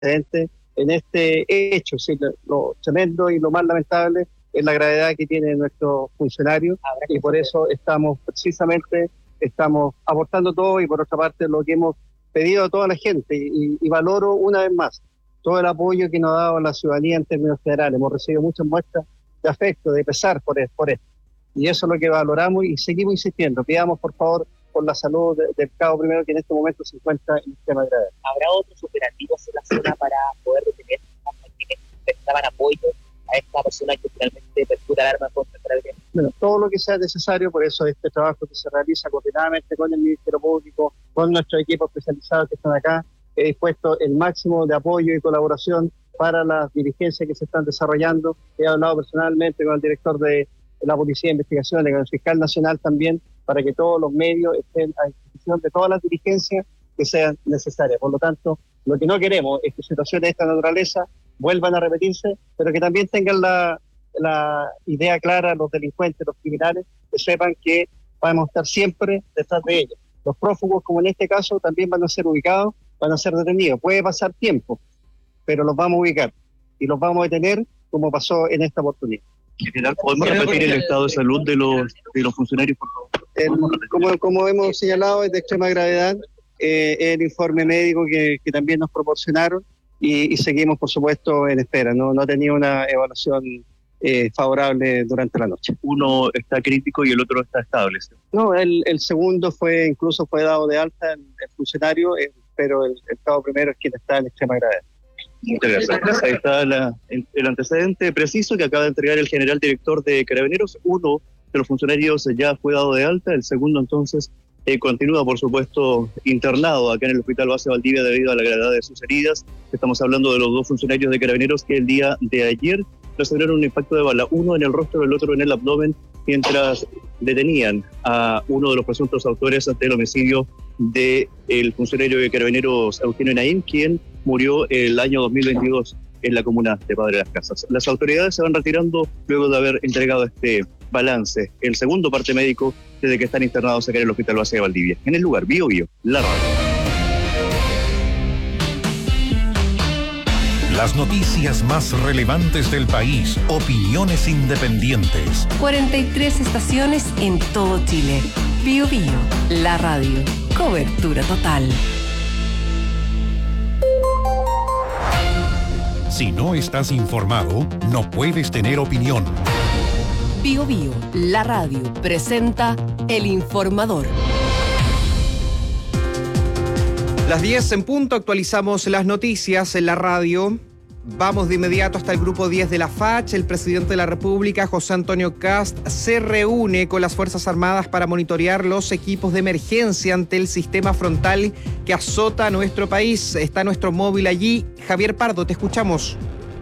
en este hecho. Sí, lo tremendo y lo más lamentable es la gravedad que tiene nuestro funcionario, y por eso estamos aportando todo, y por otra parte lo que hemos pedido a toda la gente, y valoro una vez más todo el apoyo que nos ha dado la ciudadanía en términos generales. Hemos recibido muchas muestras de afecto, de pesar por esto, y eso es lo que valoramos y seguimos insistiendo. Pidamos por favor por la salud del cabo primero, que en este momento se encuentra en tema grave. ¿Habrá otros operativos en la zona para poder detener a quienes prestaban apoyo a esta persona que finalmente percuta el arma contra el Carabineros? Bueno, todo lo que sea necesario, por eso este trabajo que se realiza coordinadamente con el Ministerio Público, con nuestros equipos especializados que están acá, he dispuesto el máximo de apoyo y colaboración para las diligencias que se están desarrollando. He hablado personalmente con el director de la Policía de Investigaciones, con el fiscal nacional también, para que todos los medios estén a disposición de todas las diligencias que sean necesarias. Por lo tanto, lo que no queremos es que situaciones de esta naturaleza vuelvan a repetirse, pero que también tengan la idea clara los delincuentes, los criminales, que sepan que vamos a estar siempre detrás de ellos. Los prófugos, como en este caso, también van a ser ubicados, van a ser detenidos. Puede pasar tiempo, pero los vamos a ubicar y los vamos a detener, como pasó en esta oportunidad. En general, ¿podemos repetir el estado de salud de los funcionarios, por favor? Como hemos señalado, es de extrema gravedad. El informe médico que también nos proporcionaron, y seguimos, por supuesto, en espera. No ha tenido una evaluación favorable durante la noche. Uno está crítico y el otro está estable. No, el segundo incluso fue dado de alta el funcionario, pero el cabo primero es quien está en extrema gravedad. Muchas gracias. Ahí está el antecedente preciso que acaba de entregar el general director de Carabineros. Uno de los funcionarios ya fue dado de alta, el segundo entonces continúa, por supuesto, internado acá en el Hospital Base Valdivia debido a la gravedad de sus heridas. Estamos hablando de los dos funcionarios de Carabineros que el día de ayer recibieron un impacto de bala, uno en el rostro y el otro en el abdomen, mientras detenían a uno de los presuntos autores del homicidio del funcionario de Carabineros Eugenio Naim, quien murió el año 2022 en la comuna de Padre Las Casas. Las autoridades se van retirando luego de haber entregado este balance, el segundo parte médico desde que están internados acá en el Hospital Base de Valdivia. En el lugar, Bio, la radio. Las noticias más relevantes del país, opiniones independientes. 43 estaciones en todo Chile. Bio, la radio. Cobertura total. Si no estás informado, no puedes tener opinión. Bio, la radio, presenta El Informador. Las 10 en punto, actualizamos las noticias en la radio. Vamos de inmediato hasta el grupo 10 de la FACH. El presidente de la República, José Antonio Kast, se reúne con las Fuerzas Armadas para monitorear los equipos de emergencia ante el sistema frontal que azota a nuestro país. Está nuestro móvil allí. Javier Pardo, te escuchamos.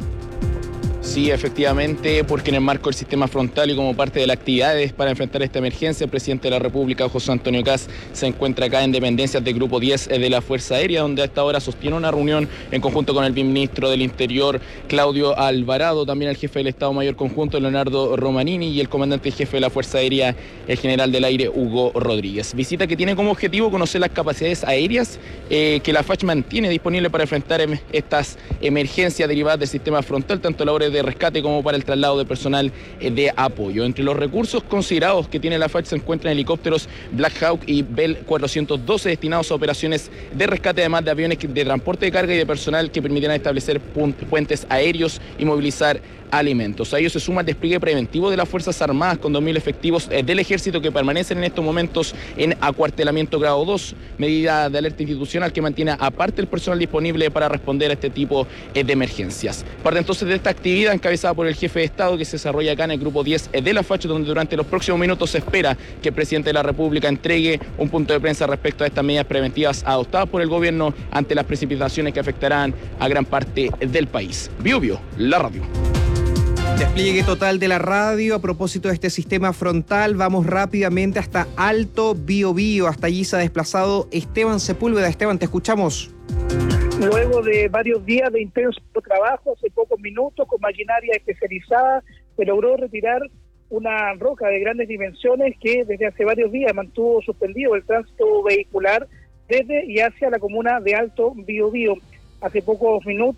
Sí, efectivamente, porque en el marco del sistema frontal y como parte de las actividades para enfrentar esta emergencia, el presidente de la República, José Antonio Kast, se encuentra acá en dependencias del Grupo 10 de la Fuerza Aérea, donde a esta hora sostiene una reunión en conjunto con el viceministro del Interior, Claudio Alvarado, también el jefe del Estado Mayor Conjunto, Leonardo Romanini, y el comandante jefe de la Fuerza Aérea, el general del Aire, Hugo Rodríguez. Visita que tiene como objetivo conocer las capacidades aéreas que la FACH mantiene disponible para enfrentar estas emergencias derivadas del sistema frontal, tanto a la hora de rescate como para el traslado de personal de apoyo. Entre los recursos considerados que tiene la FACH se encuentran helicópteros Black Hawk y Bell 412 destinados a operaciones de rescate, además de aviones de transporte de carga y de personal que permitirán establecer puentes aéreos y movilizar alimentos. A ello se suma el despliegue preventivo de las Fuerzas Armadas con 2.000 efectivos del Ejército que permanecen en estos momentos en acuartelamiento grado 2, medida de alerta institucional que mantiene aparte el personal disponible para responder a este tipo de emergencias. Parte entonces de esta actividad encabezada por el jefe de Estado que se desarrolla acá en el Grupo 10 de la FACH, donde durante los próximos minutos se espera que el presidente de la República entregue un punto de prensa respecto a estas medidas preventivas adoptadas por el gobierno ante las precipitaciones que afectarán a gran parte del país. Bio, la radio. Despliegue total de la radio. A propósito de este sistema frontal, vamos rápidamente hasta Alto Biobío. Hasta allí se ha desplazado Esteban Sepúlveda. Esteban, te escuchamos. Luego de varios días de intenso trabajo, hace pocos minutos, con maquinaria especializada, se logró retirar una roca de grandes dimensiones que desde hace varios días mantuvo suspendido el tránsito vehicular desde y hacia la comuna de Alto Biobío. hace pocos minutos